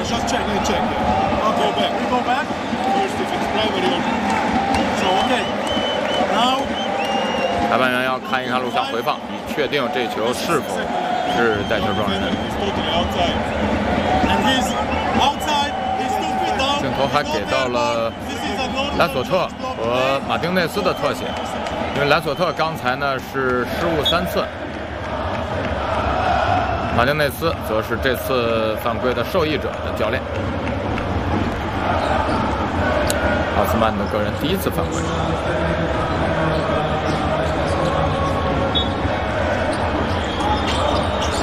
just check. Okay, back. We go back first if it's primary or so. Okay. Now. 裁判员要看一看录像回放，以确定这球是否是带球撞人。镜头还给到了兰索特和马丁内斯的特写，因为兰索特刚才呢是失误3次，马丁内斯则是这次犯规的受益者的教练。奥斯曼的个人第1次犯规。